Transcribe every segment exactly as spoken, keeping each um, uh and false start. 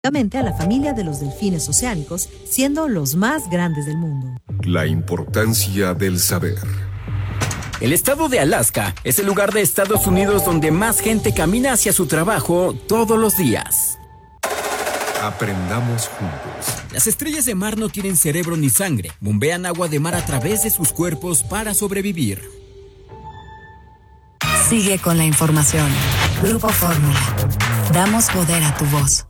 a la familia de los delfines oceánicos, siendo los más grandes del mundo. La importancia del saber. El estado de Alaska es el lugar de Estados Unidos donde más gente camina hacia su trabajo todos los días. Aprendamos juntos. Las estrellas de mar no tienen cerebro ni sangre, bombean agua de mar a través de sus cuerpos para sobrevivir. Sigue con la información. Grupo Fórmula. Damos poder a tu voz.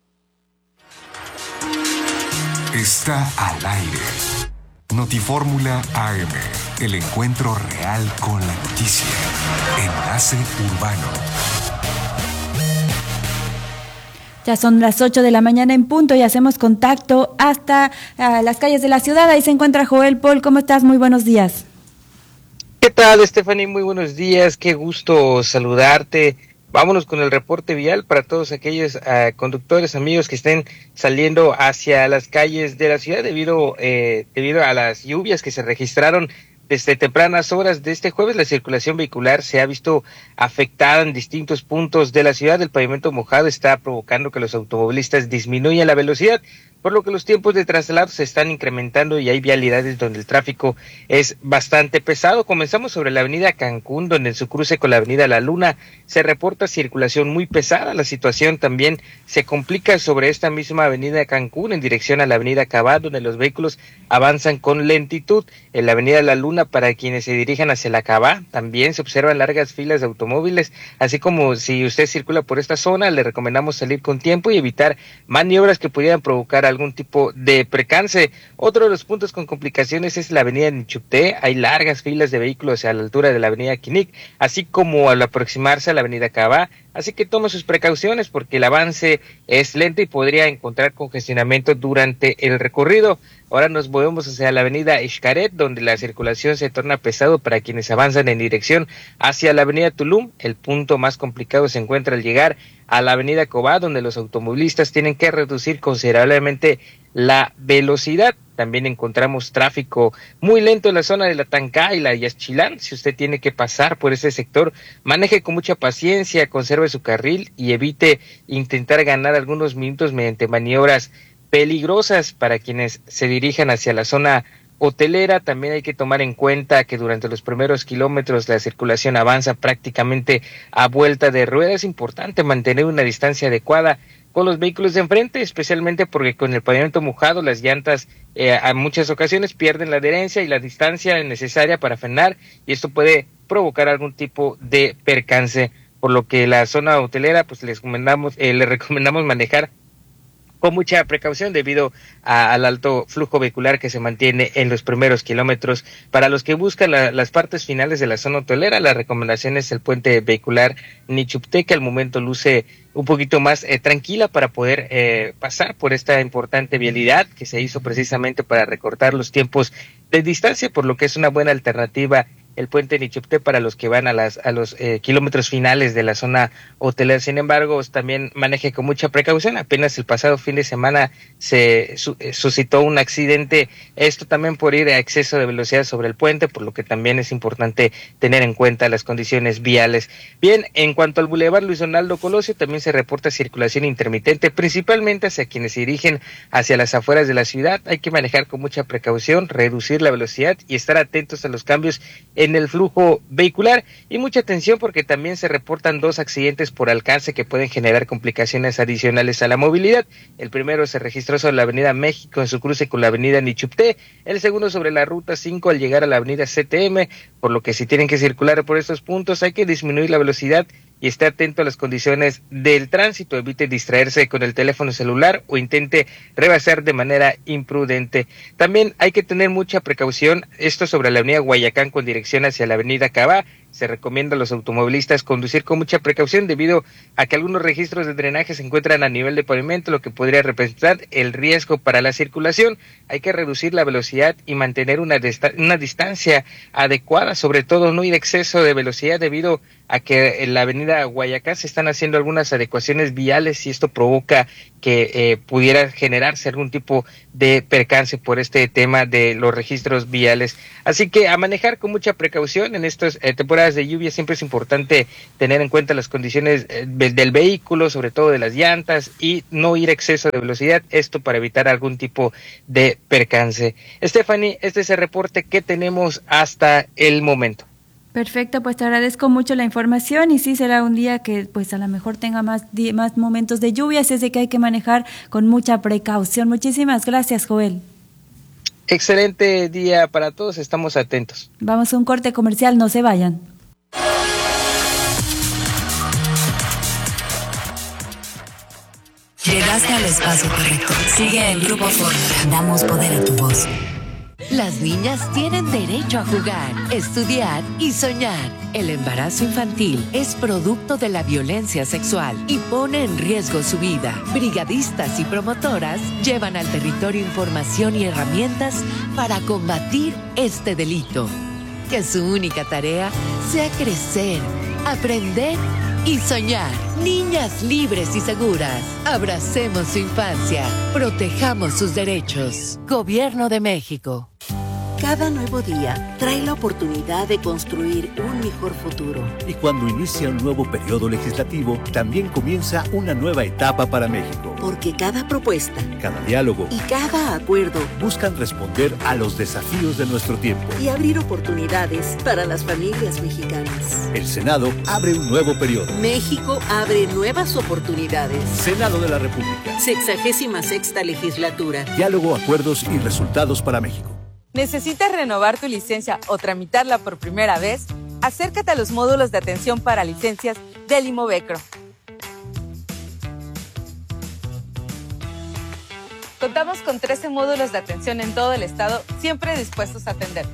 Está al aire. Notifórmula A M, el encuentro real con la noticia. Enlace Urbano. Ya son las ocho de la mañana en punto y hacemos contacto hasta uh, las calles de la ciudad. Ahí se encuentra Joel Paul. ¿Cómo estás? Muy buenos días. ¿Qué tal, Stephanie? Muy buenos días. Qué gusto saludarte. Vámonos con el reporte vial para todos aquellos uh, conductores, amigos que estén saliendo hacia las calles de la ciudad debido, eh, debido a las lluvias que se registraron desde tempranas horas de este jueves. La circulación vehicular se ha visto afectada en distintos puntos de la ciudad. El pavimento mojado está provocando que los automovilistas disminuyan la velocidad, por lo que los tiempos de traslado se están incrementando y hay vialidades donde el tráfico es bastante pesado. Comenzamos sobre la avenida Cancún, donde en su cruce con la avenida La Luna se reporta circulación muy pesada. La situación también se complica sobre esta misma avenida Cancún en dirección a la avenida Cabá, donde los vehículos avanzan con lentitud. En la avenida La Luna, para quienes se dirijan hacia la Cabá, también se observan largas filas de automóviles, así como si usted circula por esta zona, le recomendamos salir con tiempo y evitar maniobras que pudieran provocar algún tipo de percance. Otro de los puntos con complicaciones es la avenida Nichupté. Hay largas filas de vehículos a la altura de la avenida Quinic, así como al aproximarse a la avenida Cabá, así que tome sus precauciones porque el avance es lento y podría encontrar congestionamiento durante el recorrido. Ahora nos movemos hacia la avenida Xcaret, donde la circulación se torna pesado para quienes avanzan en dirección hacia la avenida Tulum. El punto más complicado se encuentra al llegar a la avenida Cobá, donde los automovilistas tienen que reducir considerablemente la velocidad. También encontramos tráfico muy lento en la zona de la Tancá y la Yaxchilán. Si usted tiene que pasar por ese sector, maneje con mucha paciencia, conserve su carril y evite intentar ganar algunos minutos mediante maniobras peligrosas. Para quienes se dirijan hacia la zona hotelera, también hay que tomar en cuenta que durante los primeros kilómetros la circulación avanza prácticamente a vuelta de rueda. Es importante mantener una distancia adecuada con los vehículos de enfrente, especialmente porque con el pavimento mojado las llantas eh, a muchas ocasiones pierden la adherencia y la distancia necesaria para frenar, y esto puede provocar algún tipo de percance, por lo que la zona hotelera pues les recomendamos, eh, les recomendamos manejar con mucha precaución debido a, al alto flujo vehicular que se mantiene en los primeros kilómetros. Para los que buscan la, las partes finales de la zona hotelera, la recomendación es el puente vehicular Nichupté, que al momento luce un poquito más eh, tranquila para poder eh, pasar por esta importante vialidad que se hizo precisamente para recortar los tiempos de distancia, por lo que es una buena alternativa el puente Nichupté para los que van a las a los eh, kilómetros finales de la zona hotelera. Sin embargo, también maneje con mucha precaución. Apenas el pasado fin de semana se su, eh, suscitó un accidente, esto también por ir a exceso de velocidad sobre el puente, por lo que también es importante tener en cuenta las condiciones viales. Bien, en cuanto al Boulevard Luis Donaldo Colosio, también se reporta circulación intermitente, principalmente hacia quienes se dirigen hacia las afueras de la ciudad. Hay que manejar con mucha precaución, reducir la velocidad y estar atentos a los cambios en el flujo vehicular, y mucha atención porque también se reportan dos accidentes por alcance que pueden generar complicaciones adicionales a la movilidad. El primero se registró sobre la avenida México en su cruce con la avenida Nichupté, el segundo sobre la ruta cinco al llegar a la avenida C T M, por lo que si tienen que circular por estos puntos hay que disminuir la velocidad y esté atento a las condiciones del tránsito, evite distraerse con el teléfono celular o intente rebasar de manera imprudente. También hay que tener mucha precaución, esto sobre la avenida Guayacán con dirección hacia la avenida Cabá. Se recomienda a los automovilistas conducir con mucha precaución debido a que algunos registros de drenaje se encuentran a nivel de pavimento, lo que podría representar el riesgo para la circulación. Hay que reducir la velocidad y mantener una, dista- una distancia adecuada, sobre todo no ir a exceso de velocidad debido a que en la avenida Guayacán se están haciendo algunas adecuaciones viales y esto provoca que eh, pudiera generarse algún tipo de percance por este tema de los registros viales. Así que a manejar con mucha precaución en estas eh, temporadas temporadas de lluvia siempre es importante tener en cuenta las condiciones del vehículo, sobre todo de las llantas, y no ir a exceso de velocidad, esto para evitar algún tipo de percance. Stephanie, este es el reporte que tenemos hasta el momento. Perfecto, pues te agradezco mucho la información y sí será un día que pues a lo mejor tenga más, más momentos de lluvia, así es de que hay que manejar con mucha precaución. Muchísimas gracias, Joel. Excelente día para todos, estamos atentos. Vamos a un corte comercial, no se vayan. Llegaste al espacio correcto. Sigue el Grupo Fórmula. Damos poder a tu voz. Las niñas tienen derecho a jugar, estudiar y soñar. El embarazo infantil es producto de la violencia sexual y pone en riesgo su vida. Brigadistas y promotoras llevan al territorio información y herramientas para combatir este delito. Que su única tarea sea crecer, aprender y soñar. Niñas libres y seguras. Abracemos su infancia. Protejamos sus derechos. Gobierno de México. Cada nuevo día trae la oportunidad de construir un mejor futuro. Y cuando inicia un nuevo periodo legislativo, también comienza una nueva etapa para México. Porque cada propuesta, cada diálogo y cada acuerdo buscan responder a los desafíos de nuestro tiempo y abrir oportunidades para las familias mexicanas. El Senado abre un nuevo periodo. México abre nuevas oportunidades. Senado de la República. Sexagésima sexta legislatura. Diálogo, acuerdos y resultados para México. ¿Necesitas renovar tu licencia o tramitarla por primera vez? Acércate a los módulos de atención para licencias del Imovecro. Contamos con trece módulos de atención en todo el estado, siempre dispuestos a atenderte.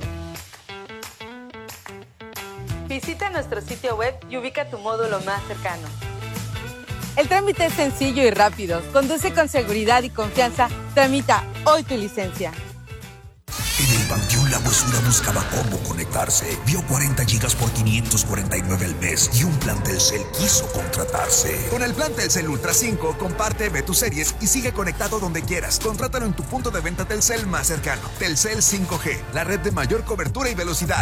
Visita nuestro sitio web y ubica tu módulo más cercano. El trámite es sencillo y rápido. Conduce con seguridad y confianza. Tramita hoy tu licencia. En el Panteón La Huesura buscaba cómo conectarse. Vio cuarenta gigas por quinientos cuarenta y nueve al mes y un plan Telcel quiso contratarse. Con el plan Telcel Ultra cinco, comparte, ve tus series y sigue conectado donde quieras. Contrátalo en tu punto de venta Telcel más cercano. Telcel cinco G, la red de mayor cobertura y velocidad.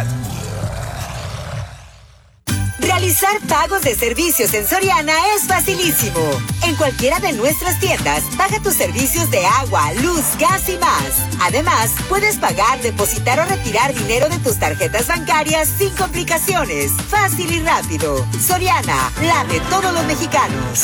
Realizar pagos de servicios en Soriana es facilísimo. En cualquiera de nuestras tiendas, paga tus servicios de agua, luz, gas y más. Además, puedes pagar, depositar o retirar dinero de tus tarjetas bancarias sin complicaciones. Fácil y rápido. Soriana, la de todos los mexicanos.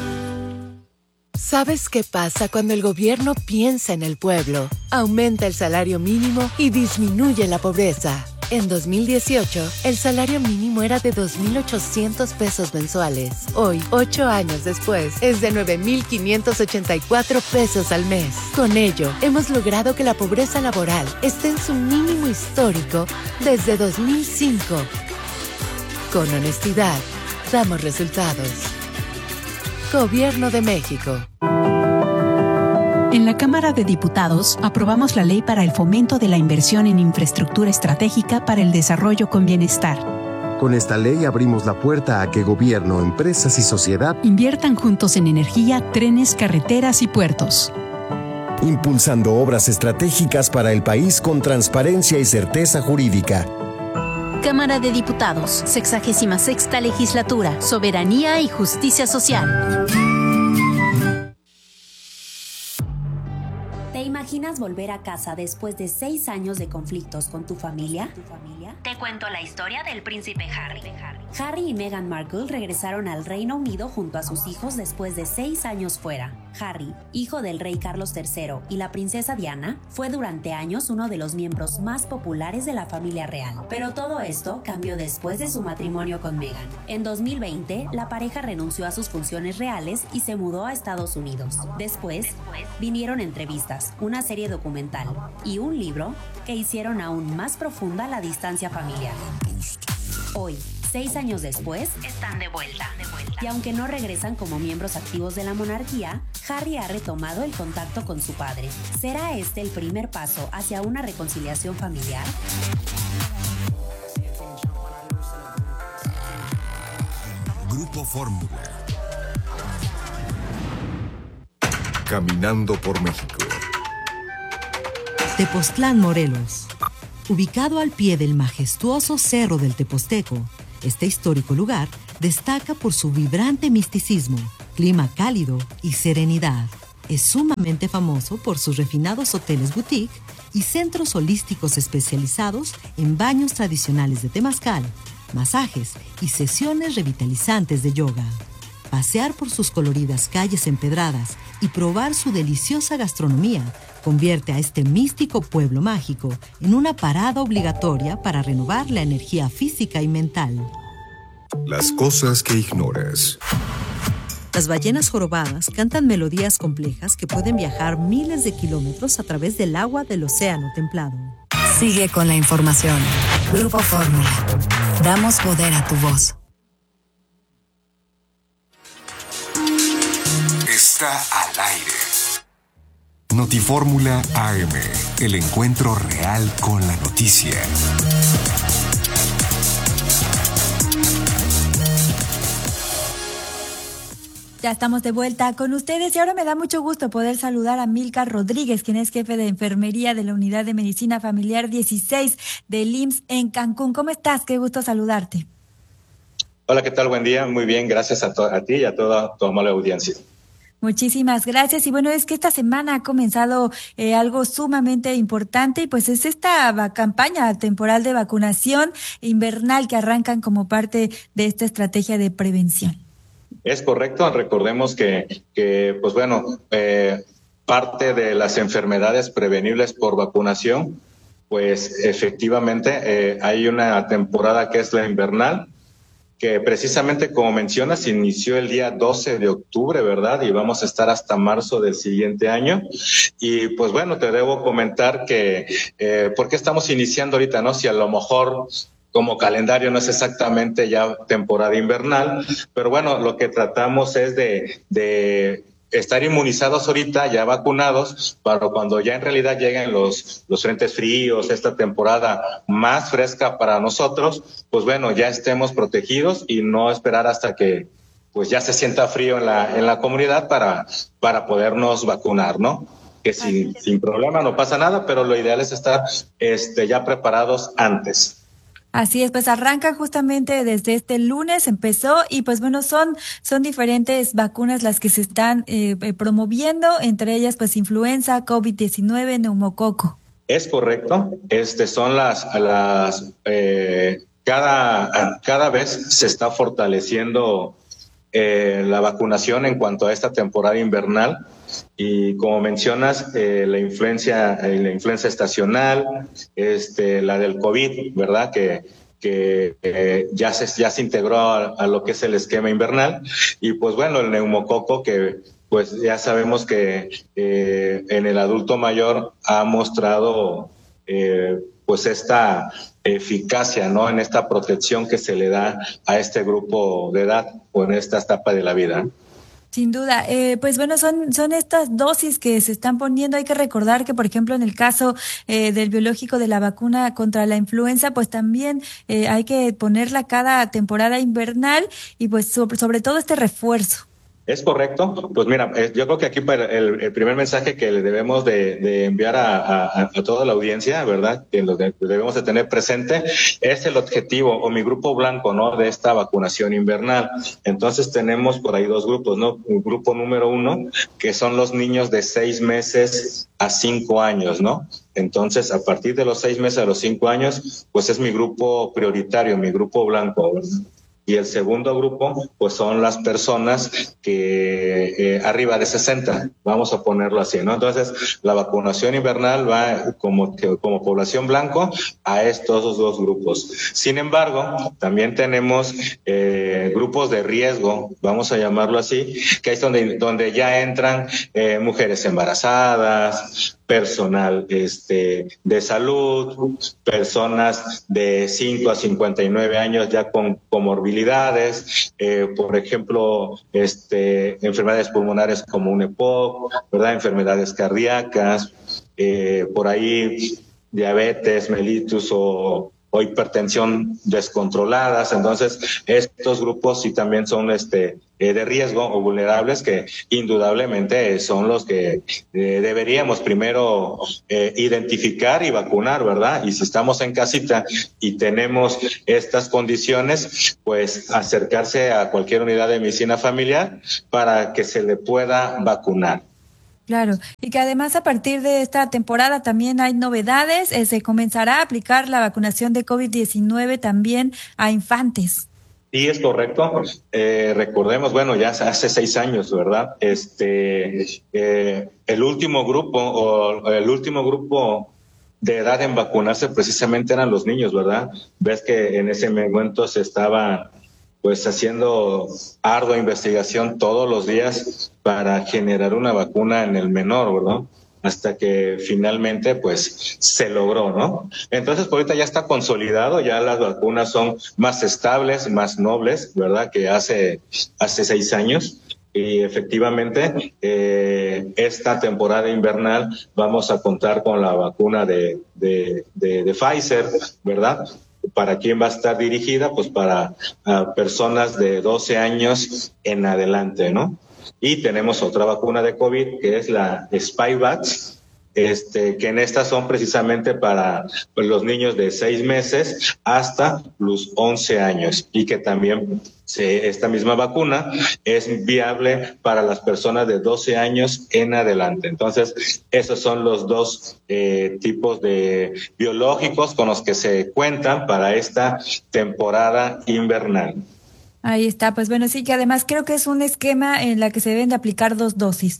¿Sabes qué pasa cuando el gobierno piensa en el pueblo? Aumenta el salario mínimo y disminuye la pobreza. En dos mil dieciocho, el salario mínimo era de dos mil ochocientos pesos mensuales. Hoy, ocho años después, es de nueve mil quinientos ochenta y cuatro pesos al mes. Con ello, hemos logrado que la pobreza laboral esté en su mínimo histórico desde dos mil cinco. Con honestidad, damos resultados. Gobierno de México. En la Cámara de Diputados aprobamos la ley para el fomento de la inversión en infraestructura estratégica para el desarrollo con bienestar. Con esta ley abrimos la puerta a que gobierno, empresas y sociedad inviertan juntos en energía, trenes, carreteras y puertos. Impulsando obras estratégicas para el país con transparencia y certeza jurídica. Cámara de Diputados, sexagésima sexta legislatura, soberanía y justicia social. ¿Te imaginas volver a casa después de seis años de conflictos con tu familia? Te cuento la historia del príncipe Harry. Harry y Meghan Markle regresaron al Reino Unido junto a sus hijos después de seis años fuera. Harry, hijo del rey Carlos tercero y la princesa Diana, fue durante años uno de los miembros más populares de la familia real. Pero todo esto cambió después de su matrimonio con Meghan. En dos mil veinte, la pareja renunció a sus funciones reales y se mudó a Estados Unidos. Después, vinieron entrevistas, una serie documental y un libro que hicieron aún más profunda la distancia familiar. Hoy, seis años después, están de vuelta, de vuelta. Y aunque no regresan como miembros activos de la monarquía, Harry ha retomado el contacto con su padre. ¿Será este el primer paso hacia una reconciliación familiar? Grupo Fórmula. Caminando por México. Tepoztlán, Morelos. Ubicado al pie del majestuoso Cerro del Teposteco, Este histórico lugar destaca por su vibrante misticismo, clima cálido y serenidad. Es sumamente famoso por sus refinados hoteles boutique y centros holísticos especializados en baños tradicionales de temazcal, masajes y sesiones revitalizantes de yoga. Pasear por sus coloridas calles empedradas y probar su deliciosa gastronomía convierte a este místico pueblo mágico en una parada obligatoria para renovar la energía física y mental. Las cosas que ignoras. Las ballenas jorobadas cantan melodías complejas que pueden viajar miles de kilómetros a través del agua del océano templado. Sigue con la información. Grupo Fórmula. Damos poder a tu voz. Está al aire. Notifórmula A M, el encuentro real con la noticia. Ya estamos de vuelta con ustedes y ahora me da mucho gusto poder saludar a Milka Rodríguez, quien es jefe de enfermería de la Unidad de Medicina Familiar dieciséis del I M S S en Cancún. ¿Cómo estás? Qué gusto saludarte. Hola, ¿qué tal? Buen día. Muy bien, gracias a, to- a ti y a toda tu amable audiencia. Muchísimas gracias. Y bueno, es que esta semana ha comenzado eh, algo sumamente importante y pues es esta va- campaña temporal de vacunación invernal que arrancan como parte de esta estrategia de prevención. Es correcto. Recordemos que, que pues bueno, eh, parte de las enfermedades prevenibles por vacunación, pues efectivamente eh, hay una temporada que es la invernal, que precisamente como mencionas inició el día doce de octubre, ¿verdad? Y vamos a estar hasta marzo del siguiente año. Y pues bueno, te debo comentar que, eh, ¿por qué estamos iniciando ahorita, no? Si a lo mejor como calendario no es exactamente ya temporada invernal, pero bueno, lo que tratamos es de, de estar inmunizados ahorita, ya vacunados, para cuando ya en realidad lleguen los, los frentes fríos, esta temporada más fresca para nosotros, pues bueno, ya estemos protegidos y no esperar hasta que pues ya se sienta frío en la, en la comunidad para, para podernos vacunar, ¿no? Que sin, sin problema no pasa nada, pero lo ideal es estar este, ya preparados antes. Así es, pues arranca justamente desde este lunes, empezó y pues bueno, son, son diferentes vacunas las que se están eh, promoviendo, entre ellas pues influenza, COVID diecinueve, neumococo. Es correcto, este son las, las eh, cada, cada vez se está fortaleciendo eh, la vacunación en cuanto a esta temporada invernal. Y como mencionas, eh, la influencia, eh, la influenza estacional, este, la del COVID, ¿verdad? Que, que eh, ya se ya se integró a, a lo que es el esquema invernal. Y pues bueno, el neumococo que pues ya sabemos que eh, en el adulto mayor ha mostrado eh, pues esta eficacia, ¿no? En esta protección que se le da a este grupo de edad o en esta etapa de la vida. Sin duda, eh, pues bueno, son son estas dosis que se están poniendo. Hay que recordar que, por ejemplo, en el caso eh, del biológico de la vacuna contra la influenza, pues también eh, hay que ponerla cada temporada invernal y pues sobre, sobre todo este refuerzo. Es correcto. Pues mira, eh, yo creo que aquí para el, el primer mensaje que le debemos de, de enviar a, a, a toda la audiencia, ¿verdad? Que lo de, debemos de tener presente es el objetivo o mi grupo blanco, ¿no? De esta vacunación invernal. Entonces tenemos por ahí dos grupos, ¿no? Un grupo número uno, que son los niños de seis meses a cinco años, ¿no? Entonces, a partir de los seis meses a los cinco años, pues es mi grupo prioritario, mi grupo blanco, ¿verdad? Y el segundo grupo, pues son las personas que eh, arriba de sesenta, vamos a ponerlo así, ¿no? Entonces, la vacunación invernal va como, que, como población blanco a estos dos grupos. Sin embargo, también tenemos eh, grupos de riesgo, vamos a llamarlo así, que es donde, donde ya entran eh, mujeres embarazadas, personal este de salud, personas de cinco a cincuenta y nueve años ya con comorbilidades, eh, por ejemplo, este enfermedades pulmonares como un EPOC, ¿verdad? Enfermedades cardíacas, eh, por ahí diabetes mellitus o o hipertensión descontroladas. Entonces, estos grupos sí también son este eh, de riesgo o vulnerables, que indudablemente son los que eh, deberíamos primero eh, identificar y vacunar, ¿verdad? Y si estamos en casita y tenemos estas condiciones, pues acercarse a cualquier unidad de medicina familiar para que se le pueda vacunar. Claro, y que además a partir de esta temporada también hay novedades, eh, se comenzará a aplicar la vacunación de COVID diecinueve también a infantes. Sí, es correcto. Eh, recordemos, bueno, ya hace seis años, ¿verdad? Este, eh, el último grupo o el último grupo de edad en vacunarse precisamente eran los niños, ¿verdad? Ves que en ese momento se estaba pues haciendo ardua investigación todos los días para generar una vacuna en el menor, ¿verdad? Hasta que finalmente pues se logró, ¿no? Entonces, por ahorita ya está consolidado, ya las vacunas son más estables, más nobles, ¿verdad? Que hace, hace seis años. Y efectivamente, eh, esta temporada invernal vamos a contar con la vacuna de, de, de, de Pfizer, ¿verdad? ¿Para quién va a estar dirigida? Pues para uh, personas de doce años en adelante, ¿no? Y tenemos otra vacuna de COVID, que es la Spikevax, este, que en estas son precisamente para pues, los niños de seis meses hasta los once años, y que también se, esta misma vacuna es viable para las personas de doce años en adelante. Entonces, esos son los dos eh, tipos de biológicos con los que se cuentan para esta temporada invernal. Ahí está, pues bueno, sí, que además creo que es un esquema en la que se deben de aplicar dos dosis.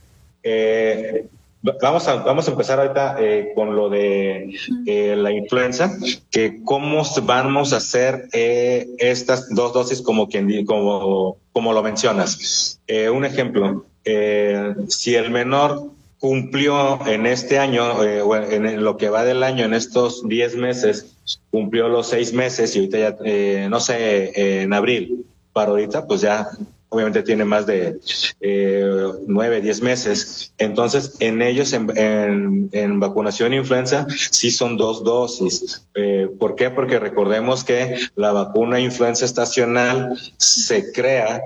Eh, Vamos a, vamos a empezar ahorita eh, con lo de eh, la influenza, que cómo vamos a hacer eh, estas dos dosis como quien como, como lo mencionas. Eh, un ejemplo, eh, si el menor cumplió en este año, eh, o en lo que va del año, en estos diez meses, cumplió los seis meses y ahorita ya, eh, no sé, eh, en abril, para ahorita, pues ya obviamente tiene más de eh, nueve, diez meses. Entonces, en ellos, en, en, en vacunación influenza, sí son dos dosis. Eh, ¿Por qué? Porque recordemos que la vacuna influenza estacional se crea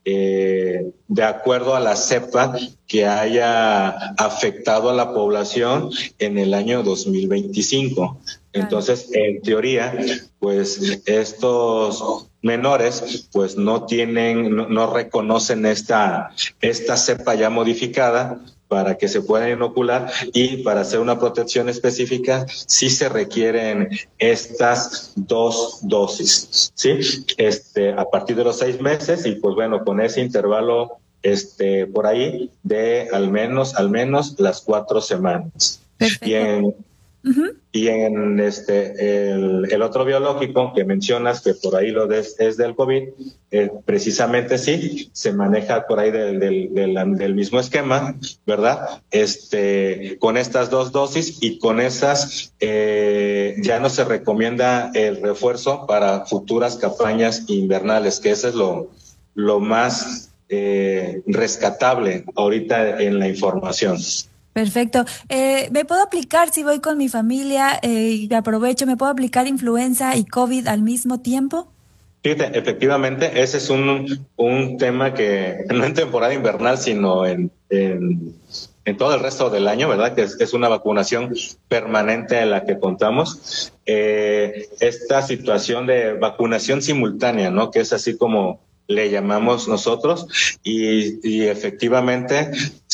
eh, de acuerdo a la cepa que haya afectado a la población en el año dos mil veinticinco. Entonces, en teoría, pues estos menores pues no tienen, no, no reconocen esta, esta cepa ya modificada para que se puedan inocular, y para hacer una protección específica sí se requieren estas dos dosis, ¿sí? Este, a partir de los seis meses, y pues bueno, con ese intervalo este, por ahí de al menos, al menos las cuatro semanas. Perfecto. Y en, Uh-huh. Y en este el, el otro biológico que mencionas, que por ahí lo des, es del COVID, eh, precisamente sí, se maneja por ahí del, del, del, del mismo esquema, ¿verdad? Este, con estas dos dosis, y con esas eh, ya no se recomienda el refuerzo para futuras campañas invernales, que eso es lo, lo más eh, rescatable ahorita en la información. Perfecto. Eh, ¿Me puedo aplicar, si voy con mi familia eh, y aprovecho, me puedo aplicar influenza y COVID al mismo tiempo? Fíjate, efectivamente, ese es un, un tema que no en temporada invernal, sino en, en, en todo el resto del año, ¿verdad? Que es, es una vacunación permanente en la que contamos. Eh, esta situación de vacunación simultánea, ¿no? Que es así como le llamamos nosotros, y, y efectivamente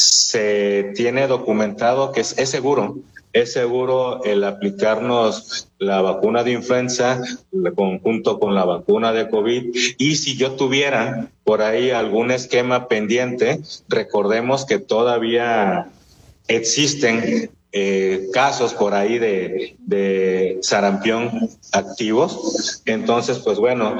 se tiene documentado que es, es seguro, es seguro el aplicarnos la vacuna de influenza conjunto con la vacuna de COVID. Y si yo tuviera por ahí algún esquema pendiente, recordemos que todavía existen Eh, casos por ahí de, de sarampión activos. Entonces, pues bueno,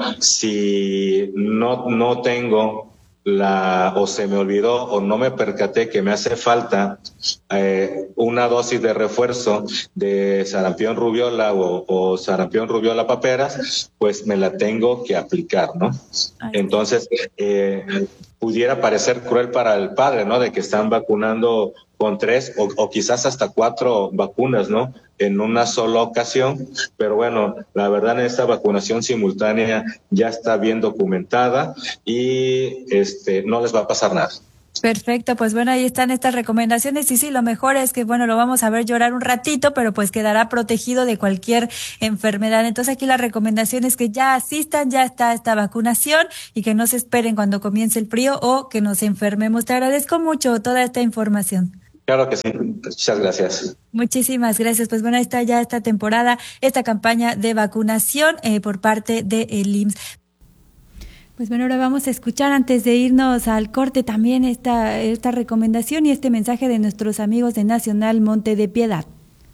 si no, no tengo la, o se me olvidó o no me percaté que me hace falta eh, una dosis de refuerzo de sarampión rubiola o, o sarampión rubiola paperas, pues me la tengo que aplicar, ¿no? Entonces, eh, pudiera parecer cruel para el padre, ¿no? De que están vacunando con tres o, o quizás hasta cuatro vacunas, ¿no? En una sola ocasión. Pero bueno, la verdad en esta vacunación simultánea ya está bien documentada y este no les va a pasar nada. Perfecto, pues bueno, ahí están estas recomendaciones y sí, lo mejor es que, bueno, lo vamos a ver llorar un ratito, pero pues quedará protegido de cualquier enfermedad. Entonces aquí la recomendación es que ya asistan, ya está esta vacunación y que no se esperen cuando comience el frío o que nos enfermemos. Te agradezco mucho toda esta información. Claro que sí, muchas gracias. Muchísimas gracias. Pues bueno, ahí está ya esta temporada, esta campaña de vacunación eh, por parte del I M S S. Pues bueno, ahora vamos a escuchar antes de irnos al corte también esta, esta recomendación y este mensaje de nuestros amigos de Nacional Monte de Piedad.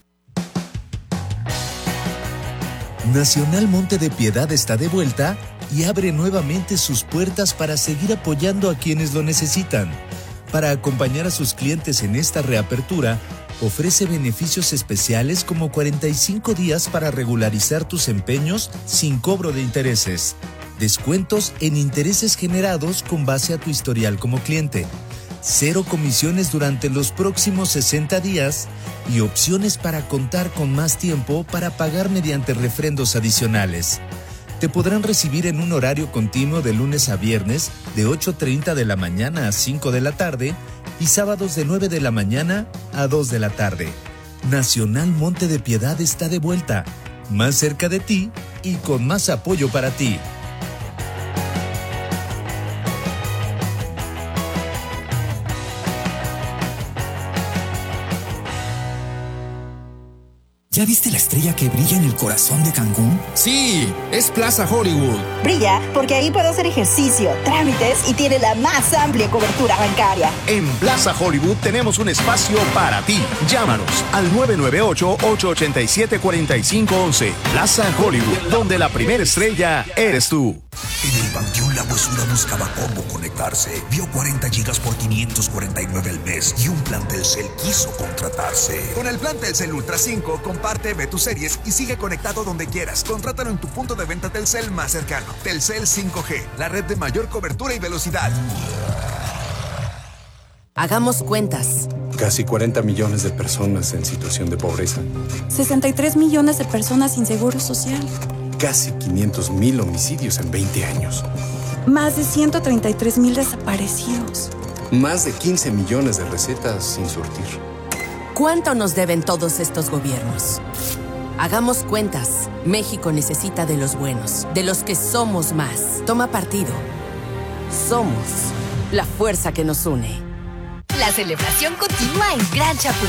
Nacional Monte de Piedad está de vuelta y abre nuevamente sus puertas para seguir apoyando a quienes lo necesitan. Para acompañar a sus clientes en esta reapertura, ofrece beneficios especiales como cuarenta y cinco días para regularizar tus empeños sin cobro de intereses. Descuentos en intereses generados con base a tu historial como cliente. Cero comisiones durante los próximos sesenta días y opciones para contar con más tiempo para pagar mediante refrendos adicionales. Te podrán recibir en un horario continuo de lunes a viernes de ocho treinta de la mañana a cinco de la tarde y sábados de nueve de la mañana a dos de la tarde. Nacional Monte de Piedad está de vuelta, más cerca de ti y con más apoyo para ti. ¿Ya viste la estrella que brilla en el corazón de Cancún? Sí, es Plaza Hollywood. Brilla porque ahí puedo hacer ejercicio, trámites y tiene la más amplia cobertura bancaria. En Plaza Hollywood tenemos un espacio para ti. Llámanos al nueve nueve ocho, ocho ocho siete, cuatro cinco uno uno. Plaza Hollywood, donde la primera estrella eres tú. En el Panteón La Huesura buscaba cómo conectarse. Vio cuarenta gigas por quinientos cuarenta y nueve al mes y un plan Telcel quiso contratarse. Con el plan Telcel Ultra cinco, comparte, ve tus series y sigue conectado donde quieras. Contrátalo en tu punto de venta Telcel más cercano. Telcel cinco G, la red de mayor cobertura y velocidad. Hagamos cuentas. Casi cuarenta millones de personas en situación de pobreza. sesenta y tres millones de personas sin seguro social. Casi quinientos mil homicidios en veinte años. Más de ciento treinta y tres mil desaparecidos. Más de quince millones de recetas sin surtir. ¿Cuánto nos deben todos estos gobiernos? Hagamos cuentas. México necesita de los buenos, de los que somos más. Toma partido. Somos la fuerza que nos une. La celebración continúa en Gran Chapul.